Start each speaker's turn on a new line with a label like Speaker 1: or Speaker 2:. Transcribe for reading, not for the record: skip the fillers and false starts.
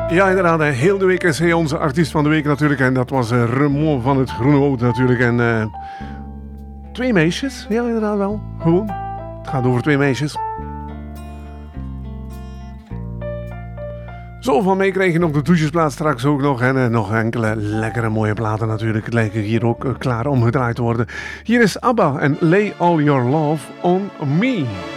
Speaker 1: Ja, inderdaad. Heel de week is hij onze artiest van de week natuurlijk. En dat was Remon van het Groene Woud natuurlijk. En 2 meisjes. Ja, inderdaad wel. Gewoon. Het gaat over 2 meisjes. Zo van mij krijg je nog de douchesplaat straks ook nog. En nog enkele lekkere mooie platen natuurlijk. Het lijken hier ook klaar om gedraaid te worden. Hier is ABBA en Lay All Your Love on Me.